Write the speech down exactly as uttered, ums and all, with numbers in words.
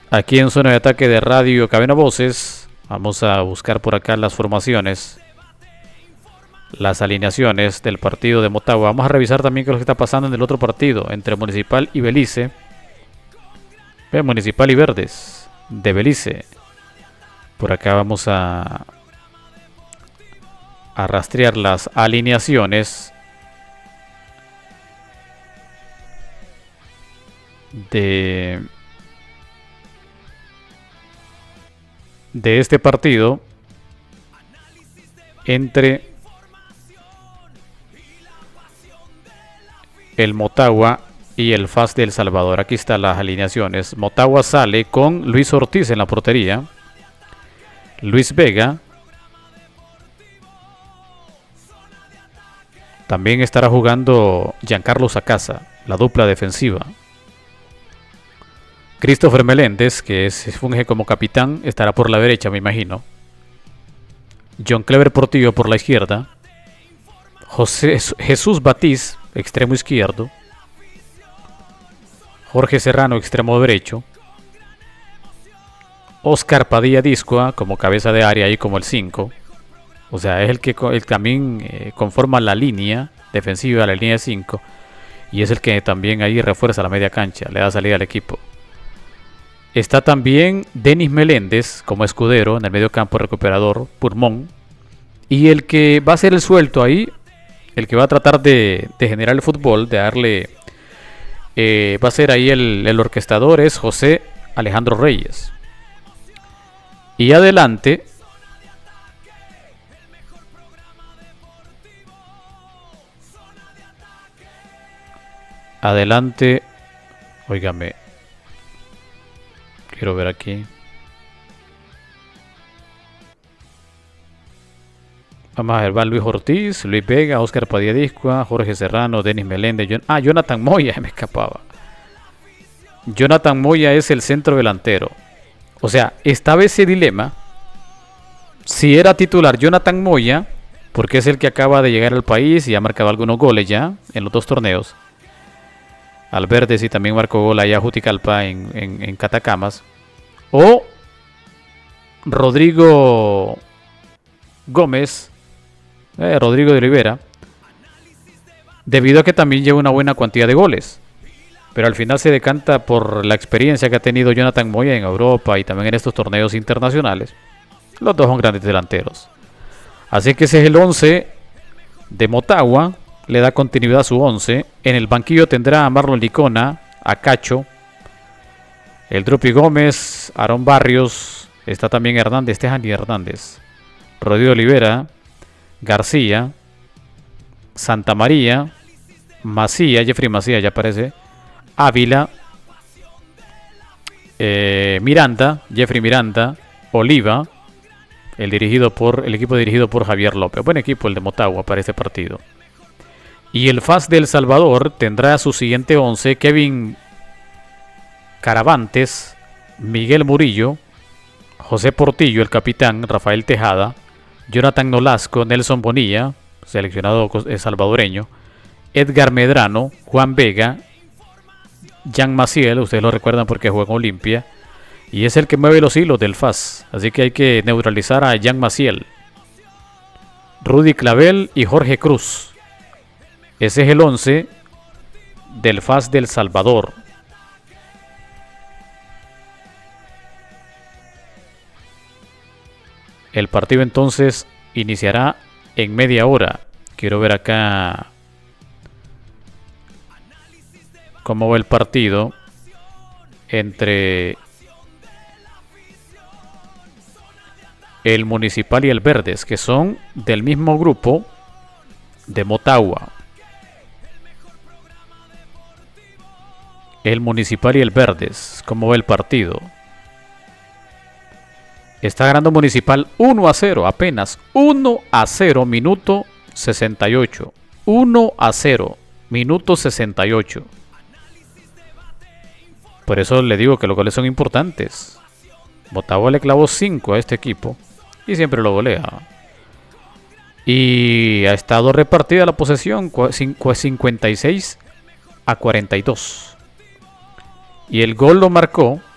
Aquí en zona de ataque de Radio Cabina Voces, vamos a buscar por acá las formaciones, las alineaciones del partido de Motagua. Vamos a revisar también qué es lo que está pasando en el otro partido, entre Municipal y Belice. Ve, Municipal y Verdes, de Belice. Por acá vamos a, a rastrear las alineaciones de... de este partido entre el Motagua y el F A S de El Salvador. Aquí están las alineaciones. Motagua sale con Luis Ortiz en la portería, Luis Vega, también estará jugando Giancarlo Sacasa, la dupla defensiva. Christopher Meléndez, que es, funge como capitán, estará por la derecha, me imagino. John Clever Portillo por la izquierda. José, Jesús Batiz, extremo izquierdo. Jorge Serrano, extremo derecho. Oscar Padilla Discoa como cabeza de área y como el cinco. O sea, es el que el también eh, conforma la línea defensiva, la línea de cinco. Y es el que también ahí refuerza la media cancha, le da salida al equipo. Está también Denis Meléndez como escudero en el medio campo, recuperador, pulmón. Y el que va a ser el suelto ahí, el que va a tratar de, de generar el fútbol, de darle... Eh, va a ser ahí el, el orquestador, es José Alejandro Reyes. Y adelante... Adelante... Óigame... Quiero ver aquí. Vamos a ver, va Luis Ortiz, Luis Vega, Oscar Padilla Discoa, Jorge Serrano, Denis Meléndez. John, ah, Jonathan Moya, me escapaba. Jonathan Moya es el centro delantero. O sea, estaba ese dilema. Si era titular Jonathan Moya, porque es el que acaba de llegar al país y ha marcado algunos goles ya en los dos torneos. Alverde sí también marcó gol allá a Juticalpa en, en, en Catacamas. O Rodrigo Gómez, eh, Rodrigo de Olivera, debido a que también lleva una buena cantidad de goles. Pero al final se decanta por la experiencia que ha tenido Jonathan Moya en Europa y también en estos torneos internacionales. Los dos son grandes delanteros. Así que ese es el once de Motagua. Le da continuidad a su once. En el banquillo tendrá a Marlon Licona, a Cacho, el Drupi Gómez, Aarón Barrios. Está también Hernández, Tejani Hernández, Rodrigo Olivera, García, Santa María, Macía, Jeffrey Macía ya aparece, Ávila, eh, Miranda, Jeffrey Miranda, Oliva, el, dirigido por, el equipo dirigido por Javier López. Buen equipo el de Motagua para este partido. Y el F A S de El Salvador tendrá su siguiente once: Kevin Caravantes, Miguel Murillo, José Portillo, el capitán, Rafael Tejada, Jonathan Nolasco, Nelson Bonilla, seleccionado salvadoreño, Edgar Medrano, Juan Vega, Jan Maciel, ustedes lo recuerdan porque juega en Olimpia, y es el que mueve los hilos del F A S, así que hay que neutralizar a Jan Maciel, Rudy Clavel y Jorge Cruz. Ese es el once del F A S de El Salvador. El partido entonces iniciará en media hora. Quiero ver acá cómo va el partido entre el Municipal y el Verdes, que son del mismo grupo de Motagua. El Municipal y el Verdes, ¿cómo va el partido? Está ganando Municipal uno a cero, apenas uno a cero, minuto sesenta y ocho. uno a cero, minuto sesenta y ocho. Por eso le digo que los goles son importantes. Motagua le clavó cinco a este equipo y siempre lo golea. Y ha estado repartida la posesión, cincuenta y seis a cuarenta y dos. Y el gol lo marcó